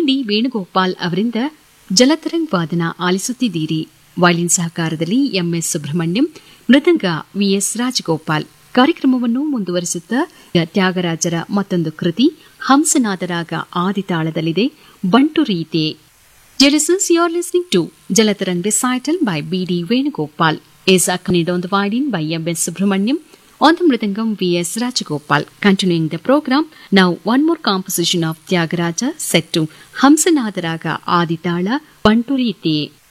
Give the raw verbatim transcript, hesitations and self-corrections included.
ಬಿಡಿ ವೇಣುಗೋಪಾಲ್ ಅವರಿಂದ ಜಲತರಂಗ್ ವಾದನ ಆಲಿಸುತ್ತಿದ್ದೀರಿ. ವಯಲಿನ್ ಸಹಕಾರದಲ್ಲಿ ಎಂಎಸ್ ಸುಬ್ರಹ್ಮಣ್ಯಂ, ಮೃದಂಗ ವಿಎಸ್ ರಾಜಗೋಪಾಲ್. ಕಾರ್ಯಕ್ರಮವನ್ನು ಮುಂದುವರಿಸುತ್ತಾ ತ್ಯಾಗರಾಜರ ಮತ್ತೊಂದು ಕೃತಿ ಹಂಸನಾದರಾಗ ಆದಿತಾಳದಲ್ಲಿದೆ, ಬಂಟು ರೀತೆ. Genesis, you are listening to Jalatarang recital by B D Venugopal, is accompanied on the violin by M S Subramaniam, on the mridangam V S Rajagopal. Continuing the program, now one more composition of Tyagaraja set to Hamsanadaraga Aditala Banturite.